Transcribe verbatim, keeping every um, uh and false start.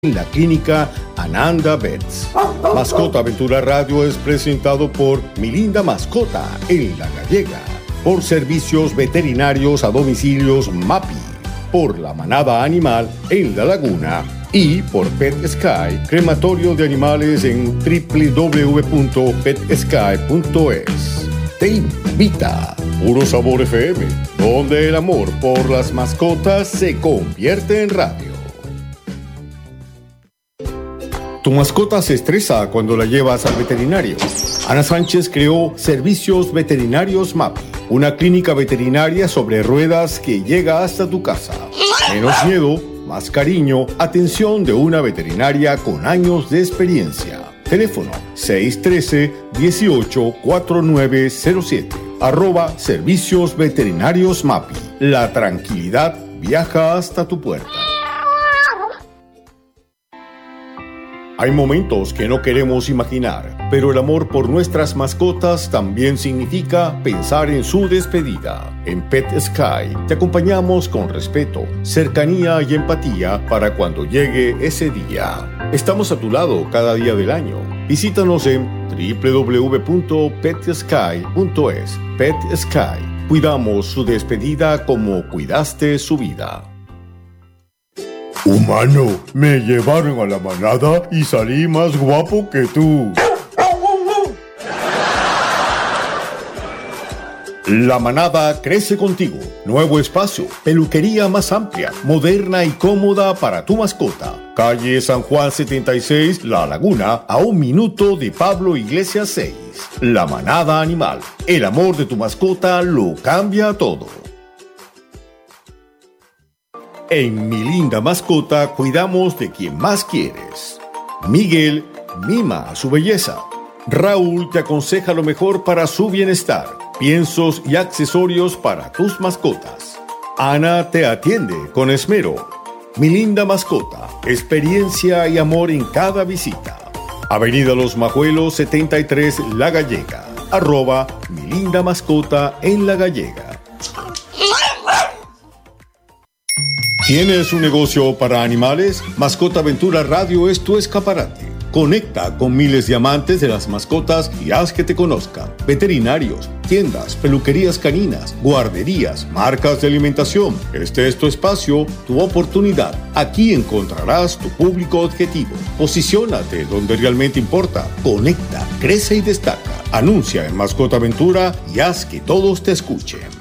en la clínica Ananda Vets. Mascota Aventura Radio es presentado por Mi Linda Mascota en La Gallega, por Servicios Veterinarios a Domicilios MAPI, por La Manada Animal en La Laguna y por Pet Sky, crematorio de animales en doble u doble u doble u punto pet sky punto es. Te invita Puro Sabor F M, donde el amor por las mascotas se convierte en radio. Tu mascota se estresa cuando la llevas al veterinario. Ana Sánchez creó Servicios Veterinarios MAPI, una clínica veterinaria sobre ruedas que llega hasta tu casa. Menos miedo, más cariño, atención de una veterinaria con años de experiencia. Teléfono seis uno tres, uno ocho cuatro nueve cero siete. Arroba Servicios Veterinarios MAPI. La tranquilidad viaja hasta tu puerta. Hay momentos que no queremos imaginar, pero el amor por nuestras mascotas también significa pensar en su despedida. En Pet Sky te acompañamos con respeto, cercanía y empatía para cuando llegue ese día. Estamos a tu lado cada día del año. Visítanos en doble u doble u doble u punto pet sky punto es. Pet Sky. Cuidamos su despedida como cuidaste su vida. Humano, me llevaron a la manada y salí más guapo que tú. La Manada crece contigo. Nuevo espacio, peluquería más amplia, moderna y cómoda para tu mascota. Calle San Juan setenta y seis, La Laguna, a un minuto de Pablo Iglesias seis. La Manada Animal. El amor de tu mascota lo cambia todo. En Mi Linda Mascota cuidamos de quien más quieres. Miguel mima su belleza. Raúl te aconseja lo mejor para su bienestar. Piensos y accesorios para tus mascotas. Ana te atiende con esmero. Mi Linda Mascota, experiencia y amor en cada visita. Avenida Los Majuelos setenta y tres, La Gallega. Arroba Mi Linda Mascota en La Gallega. ¿Tienes un negocio para animales? Mascota Aventura Radio es tu escaparate. Conecta con miles de amantes de las mascotas y haz que te conozcan. Veterinarios, tiendas, peluquerías caninas, guarderías, marcas de alimentación. Este es tu espacio, tu oportunidad. Aquí encontrarás tu público objetivo. Posiciónate donde realmente importa. Conecta, crece y destaca. Anuncia en Mascota Aventura y haz que todos te escuchen.